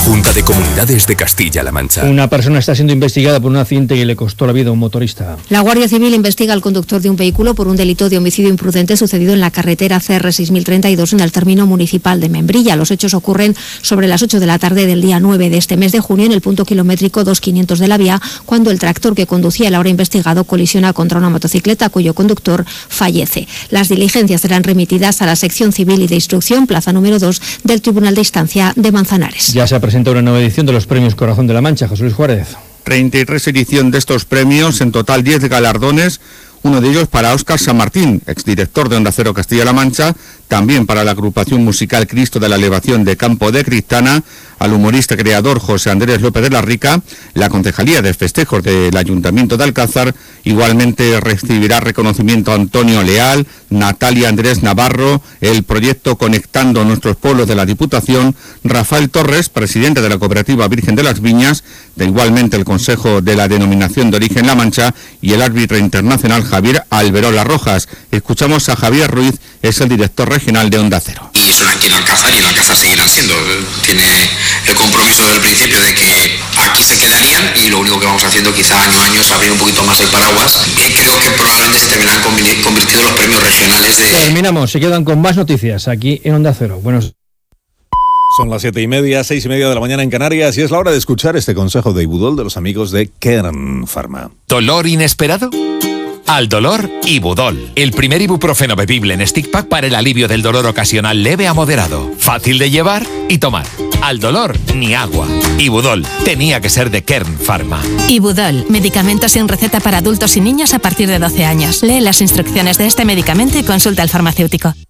Junta de Comunidades de Castilla-La Mancha. Una persona está siendo investigada por un accidente que le costó la vida a un motorista. La Guardia Civil investiga al conductor de un vehículo por un delito de homicidio imprudente sucedido en la carretera CR 6032 en el término municipal de Membrilla. Los hechos ocurren sobre las 8 de la tarde del día 9 de este mes de junio en el punto kilométrico 2500 de la vía, cuando el tractor que conducía el ahora investigado colisiona contra una motocicleta cuyo conductor fallece. Las diligencias serán remitidas a la Sección Civil y de Instrucción, plaza número 2 del Tribunal de Instancia de Manzanares. Ya se ha presentado una nueva edición de los premios Corazón de la Mancha. José Luis Juárez. 33 edición de estos premios, en total 10 galardones, uno de ellos para Óscar San Martín, exdirector de Onda Cero Castilla-La Mancha, también para la agrupación musical Cristo de la Elevación de Campo de Cristana, al humorista creador José Andrés López de la Rica, la Concejalía de Festejos del Ayuntamiento de Alcázar, igualmente recibirá reconocimiento a Antonio Leal, Natalia Andrés Navarro, el proyecto Conectando Nuestros Pueblos de la Diputación, Rafael Torres, presidente de la Cooperativa Virgen de las Viñas, de igualmente el Consejo de la Denominación de Origen La Mancha y el árbitro internacional Javier Alberola Rojas. Escuchamos a Javier Ruiz, es el director regional de Onda Cero. Y son aquí en Alcázar y en Alcázar seguirán siendo. Tiene el compromiso desde el principio de que aquí se quedarían y lo único que vamos haciendo quizá año a año es abrir un poquito más el paraguas y creo que probablemente se terminarán convirtiendo los premios regionales de... Terminamos, se quedan con más noticias aquí en Onda Cero. Buenos. Son las 7:30, 6:30 de la mañana en Canarias y es la hora de escuchar este consejo de Ibudol de los amigos de Kern Pharma. ¿Dolor inesperado? Al dolor, Ibudol. El primer ibuprofeno bebible en stick pack para el alivio del dolor ocasional leve a moderado. Fácil de llevar y tomar. Al dolor, ni agua. Ibudol. Tenía que ser de Kern Pharma. Ibudol. Medicamento sin receta para adultos y niños a partir de 12 años. Lee las instrucciones de este medicamento y consulta al farmacéutico.